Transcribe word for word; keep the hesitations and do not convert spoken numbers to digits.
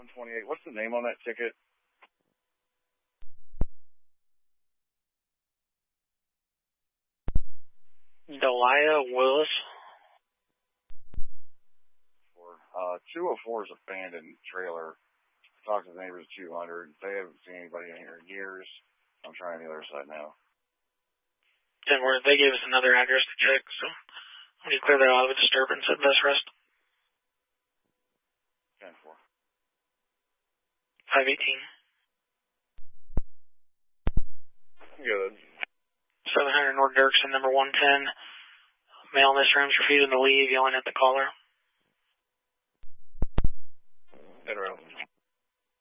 one twenty-eight. What's the name on that ticket? Delia Willis. Uh, two oh four is abandoned trailer. Talked to the neighbors at two hundred. They haven't seen anybody in here in years. I'm trying the other side now. Then where they gave us another address to check, so when you clear that out of a disturbance at best rest. ten four. five eighteen. Good. seven hundred North Dirksen, number one ten. Male in this room's refusing to leave, yelling at the caller.